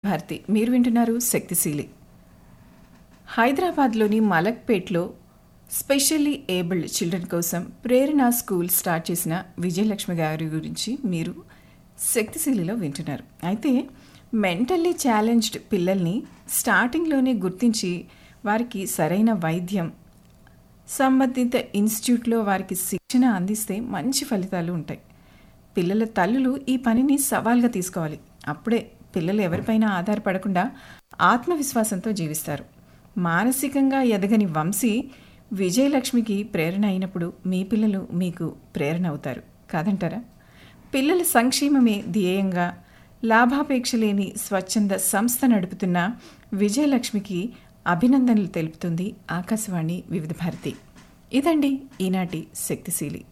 భారతి. మీరు వింటున్నారు శక్తిశీలి. హైదరాబాద్లోని మలక్పేట్లో స్పెషల్లీ ఏబుల్డ్ చిల్డ్రన్ కోసం ప్రేరణ స్కూల్ స్టార్ట్ చేసిన విజయలక్ష్మి గారి గురించి మీరు శక్తిశీలిలో వింటున్నారు. అయితే మెంటల్లీ ఛాలెంజ్డ్ పిల్లల్ని స్టార్టింగ్లోనే గుర్తించి వారికి సరైన వైద్యం, సంబంధిత ఇన్స్టిట్యూట్లో వారికి శిక్షణ అందిస్తే మంచి ఫలితాలు ఉంటాయి. పిల్లల తల్లులు ఈ పనిని సవాల్గా తీసుకోవాలి. అప్పుడే పిల్లలు ఎవరిపైనా ఆధారపడకుండా ఆత్మవిశ్వాసంతో జీవిస్తారు. మానసికంగా ఎదగని వంశీ విజయలక్ష్మికి ప్రేరణ అయినప్పుడు మీ పిల్లలు మీకు ప్రేరణ అవుతారు కాదంటారా? పిల్లల సంక్షేమమే ధ్యేయంగా లాభాపేక్ష లేని స్వచ్ఛంద సంస్థ నడుపుతున్న విజయలక్ష్మికి అభినందనలు తెలుపుతుంది ఆకాశవాణి వివిధ భారతి. ఇదండి ఈనాటి శక్తిశీలి.